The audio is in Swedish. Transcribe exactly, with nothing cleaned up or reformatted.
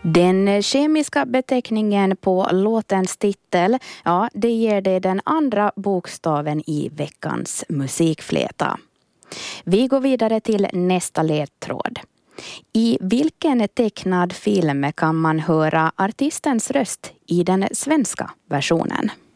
Den kemiska beteckningen på låtens titel, ja, det ger dig den andra bokstaven i veckans musikfläta. Vi går vidare till nästa ledtråd. I vilken tecknad film kan man höra artistens röst i den svenska versionen?